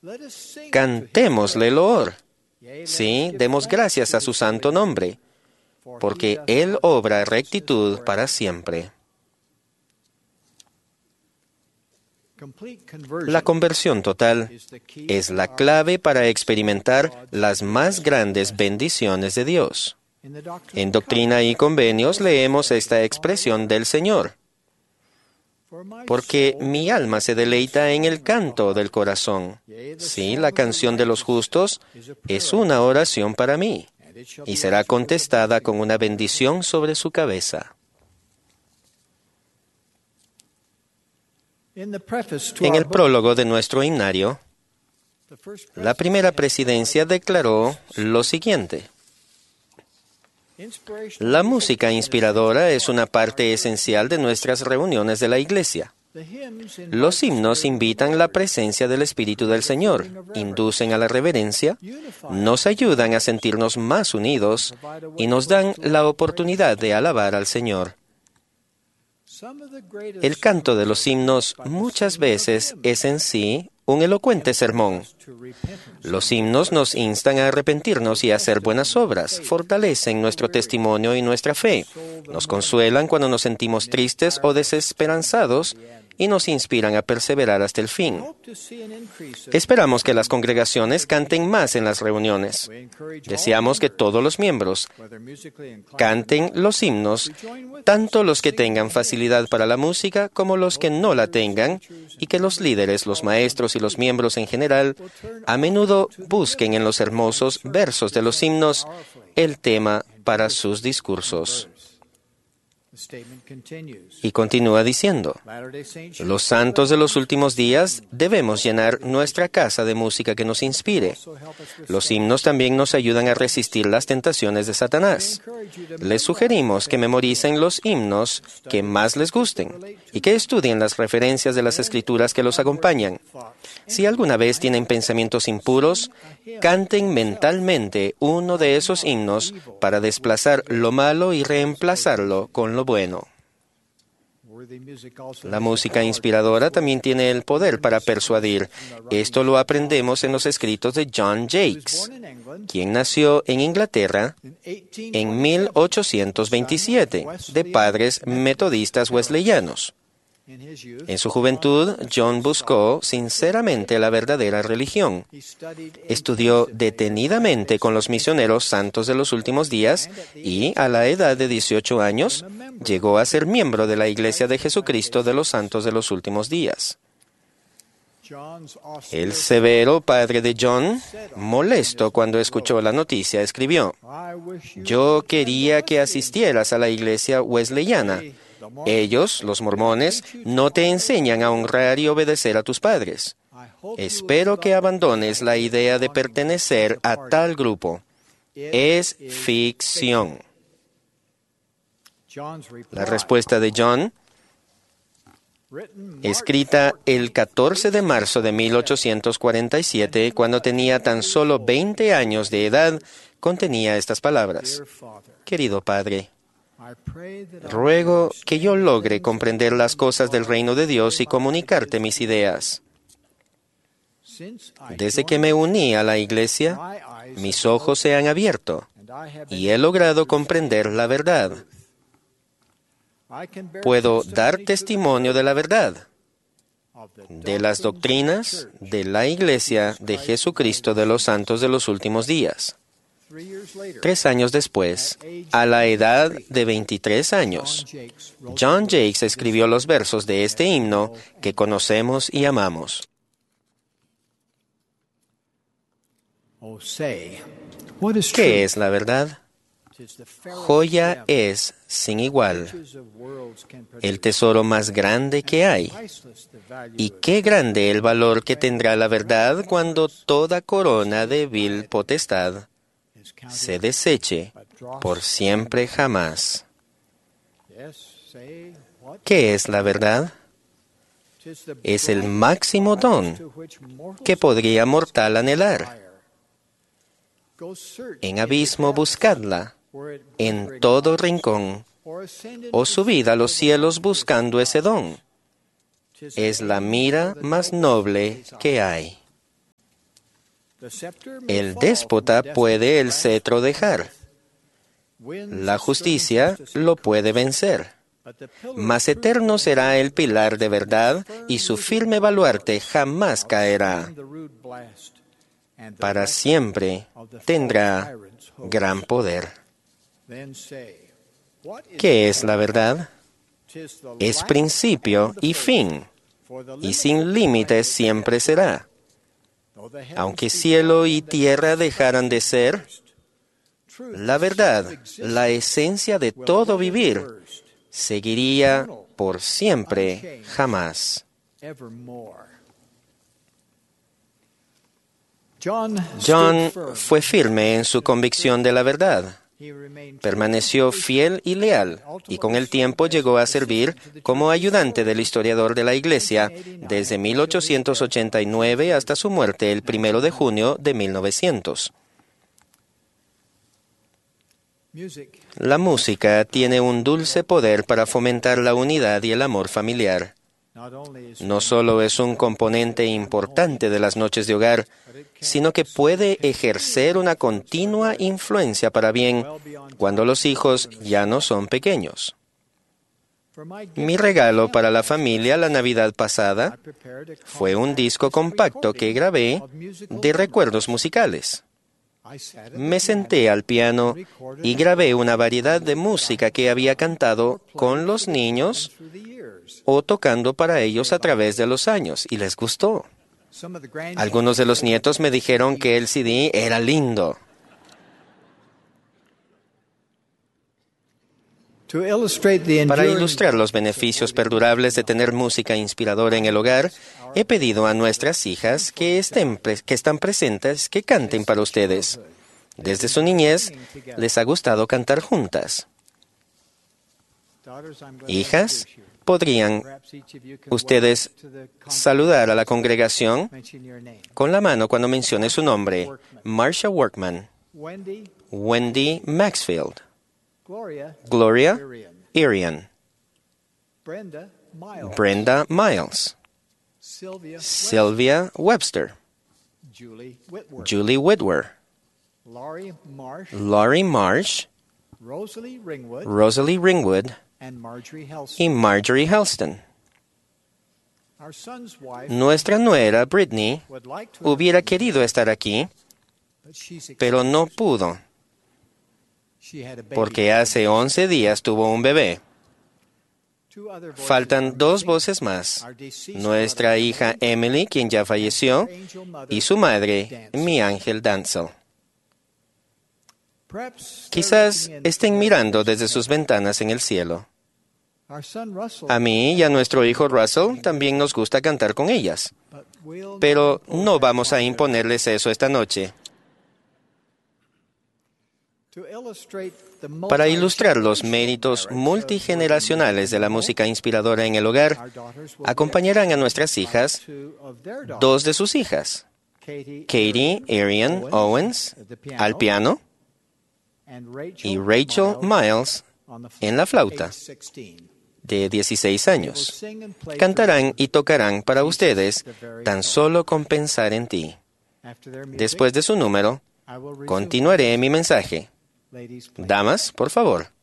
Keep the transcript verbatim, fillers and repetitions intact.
Cantémosle loor. Sí, demos gracias a su santo nombre, porque Él obra rectitud para siempre. La conversión total es la clave para experimentar las más grandes bendiciones de Dios. En Doctrina y Convenios leemos esta expresión del Señor. Porque mi alma se deleita en el canto del corazón. Sí, la canción de los justos es una oración para mí, y será contestada con una bendición sobre su cabeza. En el prólogo de nuestro himnario, la primera presidencia declaró lo siguiente: la música inspiradora es una parte esencial de nuestras reuniones de la Iglesia. Los himnos invitan la presencia del Espíritu del Señor, inducen a la reverencia, nos ayudan a sentirnos más unidos y nos dan la oportunidad de alabar al Señor. El canto de los himnos muchas veces es en sí un elocuente sermón. Los himnos nos instan a arrepentirnos y a hacer buenas obras, fortalecen nuestro testimonio y nuestra fe, nos consuelan cuando nos sentimos tristes o desesperanzados y nos inspiran a perseverar hasta el fin. Esperamos que las congregaciones canten más en las reuniones. Deseamos que todos los miembros canten los himnos, tanto los que tengan facilidad para la música como los que no la tengan, y que los líderes, los maestros y los miembros en general a menudo busquen en los hermosos versos de los himnos el tema para sus discursos. Y continúa diciendo, los santos de los últimos días debemos llenar nuestra casa de música que nos inspire. Los himnos también nos ayudan a resistir las tentaciones de Satanás. Les sugerimos que memoricen los himnos que más les gusten y que estudien las referencias de las escrituras que los acompañan. Si alguna vez tienen pensamientos impuros, canten mentalmente uno de esos himnos para desplazar lo malo y reemplazarlo con lo bueno. La música inspiradora también tiene el poder para persuadir. Esto lo aprendemos en los escritos de John Jakes, quien nació en Inglaterra en mil ochocientos veintisiete, de padres metodistas wesleyanos. En su juventud, John buscó sinceramente la verdadera religión. Estudió detenidamente con los misioneros santos de los últimos días y, a la edad de dieciocho años, llegó a ser miembro de la Iglesia de Jesucristo de los Santos de los Últimos Días. El severo padre de John, molesto cuando escuchó la noticia, escribió: «Yo quería que asistieras a la iglesia wesleyana. Ellos, los mormones, no te enseñan a honrar y obedecer a tus padres. Espero que abandones la idea de pertenecer a tal grupo. Es ficción». La respuesta de John, escrita el catorce de marzo de mil ochocientos cuarenta y siete, cuando tenía tan solo veinte años de edad, contenía estas palabras: «Querido Padre, ruego que yo logre comprender las cosas del reino de Dios y comunicarte mis ideas. Desde que me uní a la iglesia, mis ojos se han abierto y he logrado comprender la verdad. Puedo dar testimonio de la verdad, de las doctrinas de la iglesia de Jesucristo de los Santos de los Últimos Días». Tres años después, a la edad de veintitrés años, John Jakes escribió los versos de este himno que conocemos y amamos. ¿Qué es la verdad? Joya es sin igual, el tesoro más grande que hay. Y qué grande el valor que tendrá la verdad cuando toda corona de vil potestad se deseche por siempre jamás. ¿Qué es la verdad? Es el máximo don que podría mortal anhelar. En abismo buscadla, en todo rincón, o subid a los cielos buscando ese don. Es la mira más noble que hay. El déspota puede el cetro dejar. La justicia lo puede vencer. Mas eterno será el pilar de verdad y su firme baluarte jamás caerá. Para siempre tendrá gran poder. ¿Qué es la verdad? Es principio y fin, y sin límites siempre será. Aunque cielo y tierra dejaran de ser, la verdad, la esencia de todo vivir, seguiría por siempre, jamás. John fue firme en su convicción de la verdad. Permaneció fiel y leal, y con el tiempo llegó a servir como ayudante del historiador de la Iglesia desde mil ochocientos ochenta y nueve hasta su muerte el primero de junio de mil novecientos. La música tiene un dulce poder para fomentar la unidad y el amor familiar. No solo es un componente importante de las noches de hogar, sino que puede ejercer una continua influencia para bien cuando los hijos ya no son pequeños. Mi regalo para la familia la Navidad pasada fue un disco compacto que grabé de recuerdos musicales. Me senté al piano y grabé una variedad de música que había cantado con los niños o tocando para ellos a través de los años, y les gustó. Algunos de los nietos me dijeron que el C D era lindo. Para ilustrar los beneficios perdurables de tener música inspiradora en el hogar, he pedido a nuestras hijas que, estén pre- que están presentes que canten para ustedes. Desde su niñez, les ha gustado cantar juntas. Hijas, ¿podrían ustedes saludar a la congregación con la mano cuando mencione su nombre? Marsha Workman, Wendy Maxfield, Gloria Irian, Brenda Miles, Sylvia Webster, Julie Whitwer, Laurie Marsh, Rosalie Ringwood y Marjorie Helston. Nuestra nuera, Brittany, hubiera querido estar aquí, pero no pudo, porque hace once días tuvo un bebé. Faltan dos voces más, nuestra hija Emily, quien ya falleció, y su madre, mi ángel Dancel. Quizás estén mirando desde sus ventanas en el cielo. A mí y a nuestro hijo Russell también nos gusta cantar con ellas, pero no vamos a imponerles eso esta noche. Para ilustrar los méritos multigeneracionales de la música inspiradora en el hogar, acompañarán a nuestras hijas dos de sus hijas, Katie Arian Owens, al piano, y Rachel Miles en la flauta, de dieciséis años. Cantarán y tocarán para ustedes tan solo con pensar en ti. Después de su número, continuaré mi mensaje. Damas, por favor.